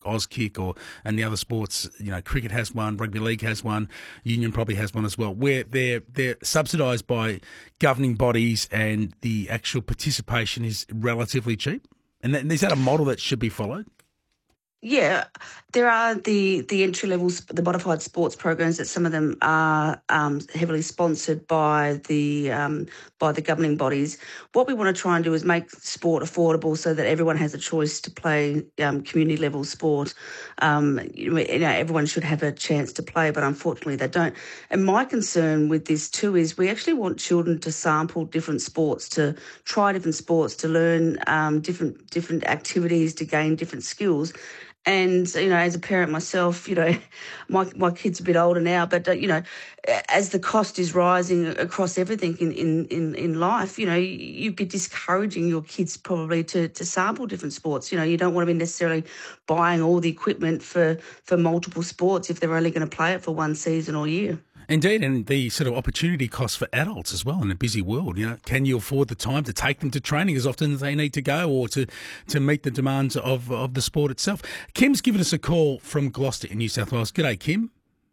Auskick and the other sports. Cricket has one, rugby league has one, Union probably has one as well, where they're subsidised by governing bodies and the actual participation is relatively cheap. And is that a model that should be followed? Yeah, there are the entry levels, the modified sports programs that some of them are heavily sponsored by the governing bodies. What we want to try and do is make sport affordable so that everyone has a choice to play community level sport. Everyone should have a chance to play, but unfortunately they don't. And my concern with this too is we actually want children to sample different sports, to try different sports, to learn different activities, to gain different skills. And, as a parent myself, my kid's a bit older now, but, as the cost is rising across everything in life, you'd be discouraging your kids probably to sample different sports. You don't want to be necessarily buying all the equipment for multiple sports if they're only going to play it for one season or year. Indeed, and the sort of opportunity cost for adults as well in a busy world. Can you afford the time to take them to training as often as they need to go, or to meet the demands of the sport itself? Kim's given us a call from Gloucester in New South Wales. G'day, Kim.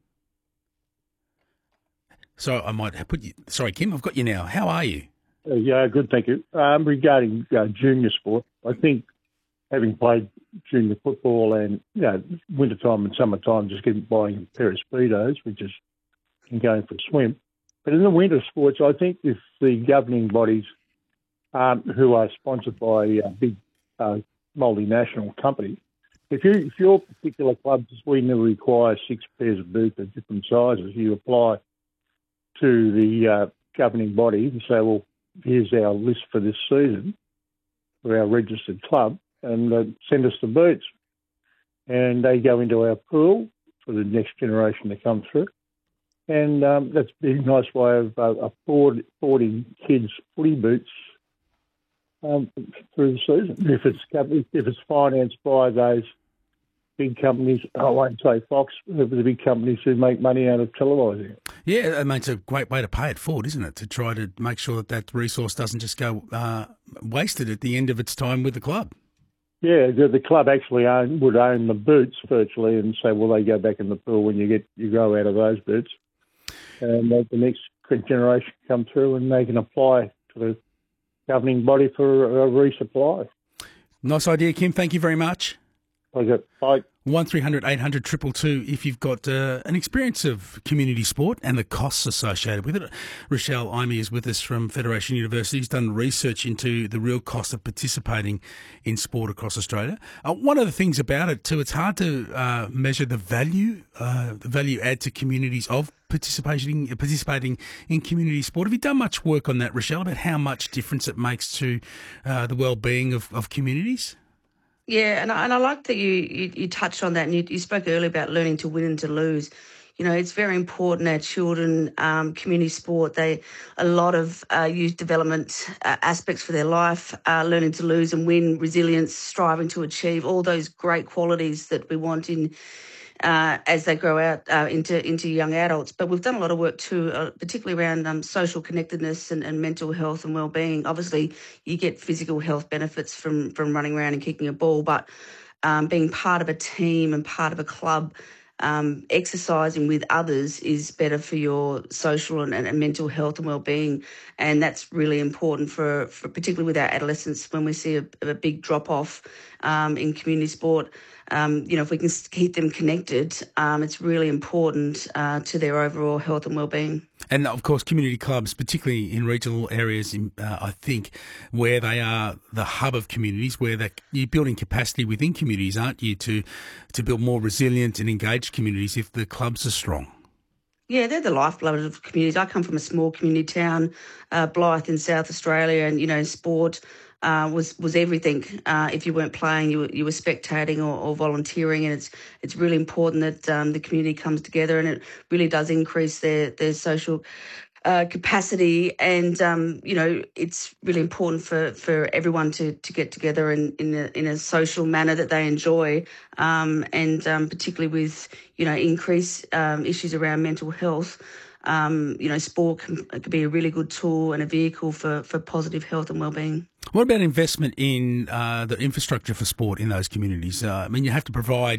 So I might have put you. Sorry, Kim, I've got you now. How are you? Yeah, good, thank you. Regarding junior sport, I think having played junior football and wintertime and summertime, just buying a pair of Speedos, which is and going for a swim. But in the winter sports, I think if the governing bodies who are sponsored by big multinational companies, if your particular club we require 6 pairs of boots of different sizes, you apply to the governing body and say, well, here's our list for this season for our registered club, and send us the boots. And they go into our pool for the next generation to come through. And that's a nice way of affording kids footy boots through the season. If it's financed by those big companies, I won't say Fox, but the big companies who make money out of televising it. Yeah, I mean, it's a great way to pay it forward, isn't it? To try to make sure that resource doesn't just go wasted at the end of its time with the club. Yeah, the club actually would own the boots virtually, and say, well, they go back in the pool when you grow out of those boots. And the next generation come through and they can apply to the governing body for a resupply. Nice idea, Kim. Thank you very much. Okay, bye. 1300 800 222 if you've got an experience of community sport and the costs associated with it. Rochelle Imey is with us from Federation University. He's done research into the real cost of participating in sport across Australia. One of the things about it too, it's hard to measure the value add to communities of participating in community sport. Have you done much work on that, Rochelle, about how much difference it makes to the well-being of communities? Yeah, and I like that you touched on that, and you spoke earlier about learning to win and to lose. It's very important that children, community sport, a lot of youth development aspects for their life, learning to lose and win, resilience, striving to achieve, all those great qualities that we want in as they grow out into young adults. But we've done a lot of work too, particularly around social connectedness and mental health and well-being. Obviously, you get physical health benefits from running around and kicking a ball, but being part of a team and part of a club, exercising with others is better for your social and mental health and well-being. And that's really important for particularly with our adolescents when we see a big drop-off in community sport. If we can keep them connected, it's really important to their overall health and well-being. And, of course, community clubs, particularly in regional areas, I think, where they are the hub of communities, where you're building capacity within communities, aren't you, to build more resilient and engaged communities if the clubs are strong? Yeah, they're the lifeblood of communities. I come from a small community town, Blyth in South Australia, and, sport was everything. If you weren't playing, you were spectating or volunteering, and it's really important that the community comes together, and it really does increase their social capacity. And it's really important for everyone to get together in a social manner that they enjoy, and particularly with increased issues around mental health. Sport can be a really good tool and a vehicle for positive health and well-being. What about investment in the infrastructure for sport in those communities? You have to provide